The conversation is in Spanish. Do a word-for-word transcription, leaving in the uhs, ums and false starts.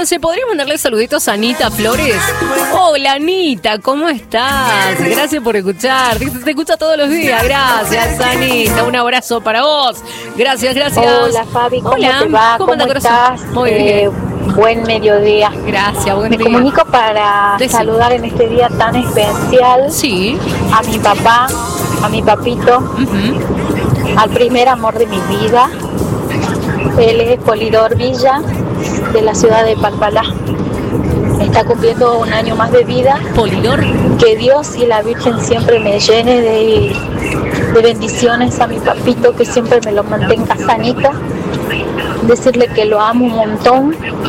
Monse, ¿podrías mandarle saluditos a Anita Flores? Hola, Anita, ¿cómo estás? Gracias por escuchar. Te, te escucha todos los días. Gracias, Anita. Un abrazo para vos. Gracias, gracias. Hola, Fabi, ¿cómo Hola, te va? ¿cómo, ¿Cómo, ¿cómo estás? Muy bien. Eh, buen mediodía. Gracias, buen Me día. comunico para Decí. saludar en este día tan especial Sí. a mi papá, a mi papito, Uh-huh. al primer amor de mi vida. Él es Polidor Villa, de la ciudad de Palpalá. Está cumpliendo un año más de vida. Polidor. Que Dios y la Virgen siempre me llene de, de bendiciones a mi papito, que siempre me lo mantenga sanita. Decirle que lo amo un montón